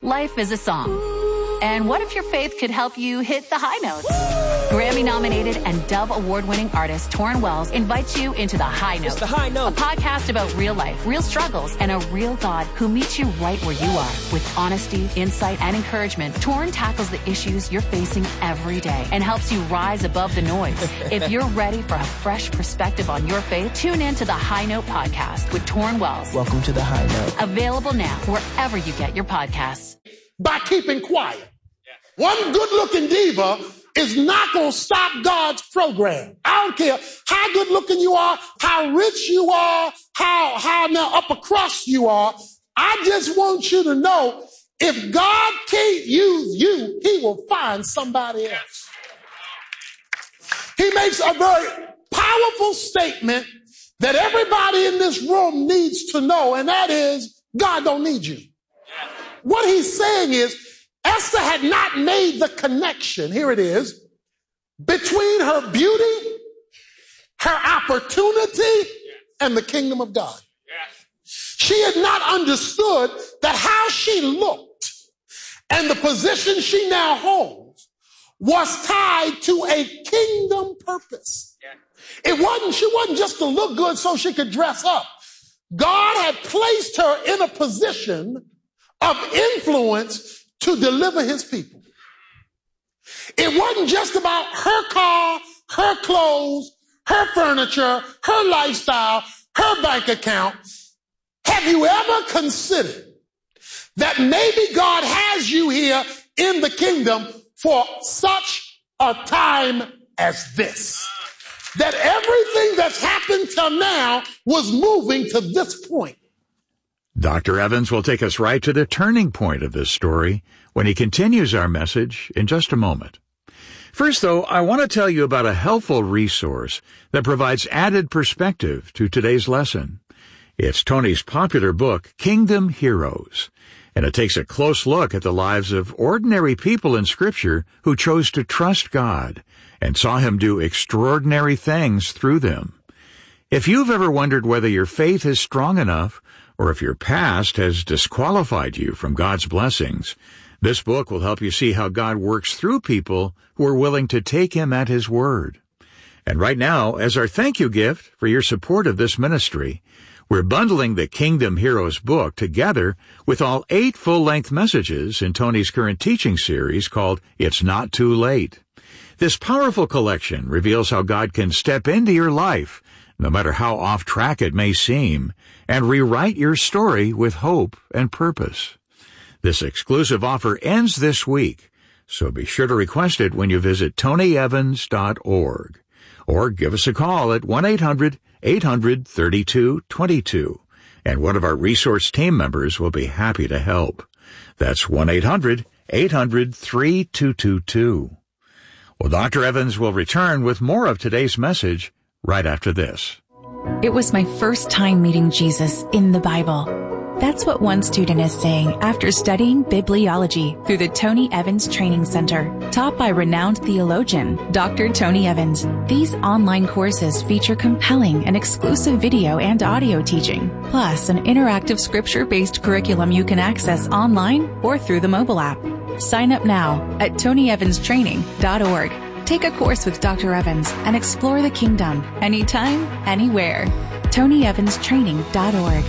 Life is a song. And what if your faith could help you hit the high notes? Grammy-nominated and Dove Award-winning artist Torrin Wells invites you into The High Note. It's The High Note. A podcast about real life, real struggles, and a real God who meets you right where you are. With honesty, insight, and encouragement, Torrin tackles the issues you're facing every day and helps you rise above the noise. If you're ready for a fresh perspective on your faith, tune in to The High Note podcast with Torrin Wells. Welcome to The High Note. Available now wherever you get your podcasts. By keeping quiet. One good-looking diva is not going to stop God's program. I don't care how good-looking you are, how rich you are, how now upper crust you are. I just want you to know, if God can't use you, he will find somebody else. He makes a very powerful statement that everybody in this room needs to know, and that is, God don't need you. What he's saying is, Esther had not made the connection, here it is, between her beauty, her opportunity, and the kingdom of God. She had not understood that how she looked and the position she now holds was tied to a kingdom purpose. She wasn't just to look good so she could dress up. God had placed her in a position of influence to deliver his people. It wasn't just about her car, her clothes, her furniture, her lifestyle, her bank account. Have you ever considered that maybe God has you here in the kingdom for such a time as this? That everything that's happened till now was moving to this point. Dr. Evans will take us right to the turning point of this story when he continues our message in just a moment. First, though, I want to tell you about a helpful resource that provides added perspective to today's lesson. It's Tony's popular book, Kingdom Heroes, and it takes a close look at the lives of ordinary people in Scripture who chose to trust God and saw him do extraordinary things through them. If you've ever wondered whether your faith is strong enough or if your past has disqualified you from God's blessings, this book will help you see how God works through people who are willing to take him at his word. And right now, as our thank you gift for your support of this ministry, we're bundling the Kingdom Heroes book together with all 8 full-length messages in Tony's current teaching series called It's Not Too Late. This powerful collection reveals how God can step into your life, no matter how off track it may seem, and rewrite your story with hope and purpose. This exclusive offer ends this week, so be sure to request it when you visit tonyevans.org or give us a call at 1-800-800-3222, and one of our resource team members will be happy to help. That's 1-800-800-3222. Well, Dr. Evans will return with more of today's message right after this. It was my first time meeting Jesus in the Bible. That's what one student is saying after studying bibliology through the Tony Evans Training Center, taught by renowned theologian Dr. Tony Evans. These online courses feature compelling and exclusive video and audio teaching, plus an interactive scripture-based curriculum you can access online or through the mobile app. Sign up now at TonyEvansTraining.org. Take a course with Dr. Evans and explore the kingdom anytime, anywhere. TonyEvansTraining.org.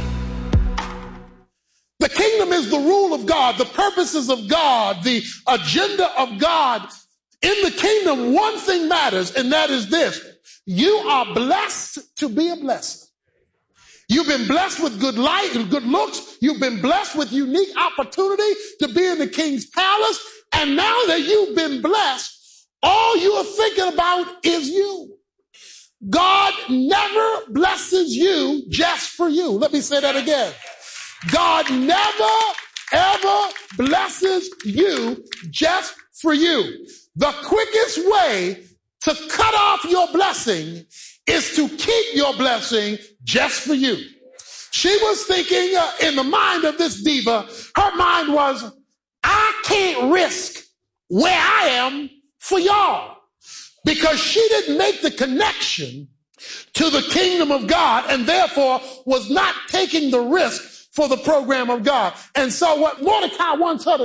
The kingdom is the rule of God, the purposes of God, the agenda of God. In the kingdom, one thing matters, and that is this. You are blessed to be a blessing. You've been blessed with good life and good looks. You've been blessed with unique opportunity to be in the king's palace. And now that you've been blessed, all you are thinking about is you. God never blesses you just for you. Let me say that again. God never, ever blesses you just for you. The quickest way to cut off your blessing is to keep your blessing just for you. She was thinking in the mind of this diva, her mind was, I can't risk where I am for y'all, because she didn't make the connection to the kingdom of God and therefore was not taking the risk for the program of God. And so what Mordecai wants her to